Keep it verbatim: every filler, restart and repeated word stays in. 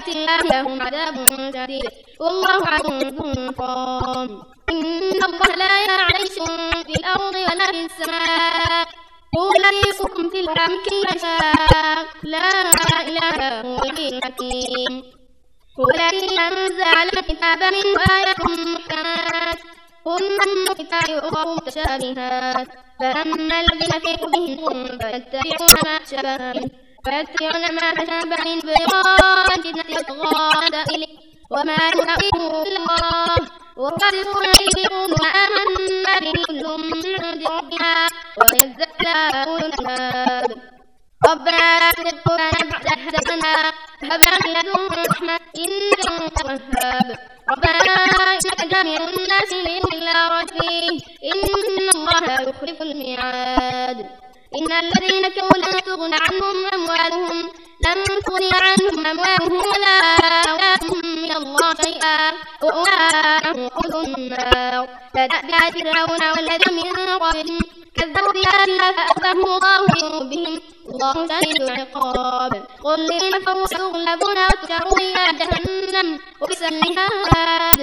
آيات الله لهم عذاب شديد والله عدو ذو انتقام. إن الله لا يعيش في الأرض ولا في السماء هو الذي يرزقكم في الأرحام كيف يشاء لا إله هو الحكيم. هو الذي أنزل الكتاب منه آيات محكمات هن الكتاب وأخر متشابهات فأما الذين في قلوبهم فيتبعون ما شبه منه فيتبعون ما تشابه من ابتغاء الفتنة وابتغاء تأويله وما يعلمه إلا الله والراسخون في العلم آمنا به كل من عند ربنا وما يزكى أولو الألباب. ربنا لا تزغ قلوبنا بعد إذ هديتنا وهب لنا من لدنك رحمة إنك أنت الوهاب. ربنا إنك جامع الناس ليوم لا ريب فيه إن الله لا يخلف الميعاد. إن الذين كفروا لن تغني عنهم أموالهم لن تغني عنهم أموالهم ولا أولادهم من الله شيئا وأولئك هم النار. كدأب آل فرعون والذين من قبلهم كذبوا بآياتنا فأخذهم الله بذنوبهم والله شديد العقاب. قل للكفروا ستغلبون وتحشرون إلى جهنم وبئس المهاد.